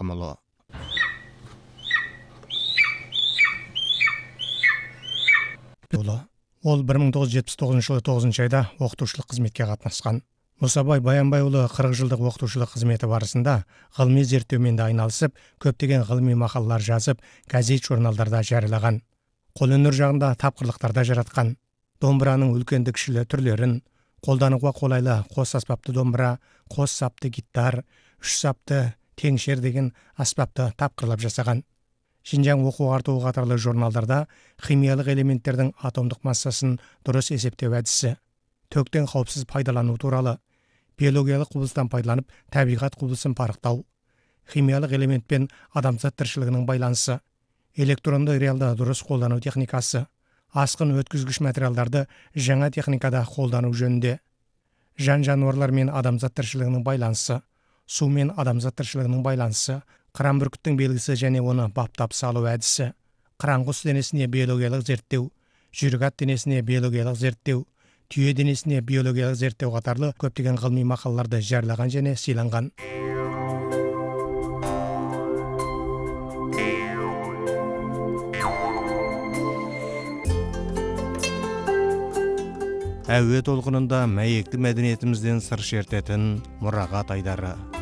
Рахымұлы. Ол 1979 жылы 9 айда оқытушылық қызметке қатынасқан. Мұсабай Баянбайұлы 40 жылдық оқытушылық қызметі барысында ғылыми зерттеумен де айналысып, көптеген ғылыми мақалалар жазып, газет-журналдарда жариялаған. Қолөнер жағында тапқырлықтарда жаратқан. Домбыраның үлкенді-кішілі түрлерін, қолдануға қолайлы қос аспапты домбыра, қос сапты гитар, үш сапты теңшер деген аспапты тапқырлап жасаған. Шинжаң оқу-ағарту қатарлы журналдарда химиялық элементтердің атомдық массасын дұрыс есептеу әдісі, төктен қауіпсіз пайдалану туралы, биологиялық құбылыстан пайдаланып табиғат құбылысын парықтау, химиялық элементпен адамзат тіршілігінің байланысы, электронды реалды дұрыс қолдану техникасы, асқын өткізгіш материалдарды жаңа техникада қолдану жөнінде, жан-жануарлар мен адамзат тіршілігінің байланысы, су мен адамзат тіршілігінің байланысы, қыран бүркіттің белгісі және оны баптап салу әдісі, қыран құс денесіне биологиялық зерттеу, жүйрік ат денесіне биологиялық зерттеу, түйе денесіне биологиялық зерттеу қатарлы көптеген ғылыми мақалаларды жариялаған және сыйланған. Әуе толқынында мәйекті мәдениетімізден сыр шертетін мұрағат айдары.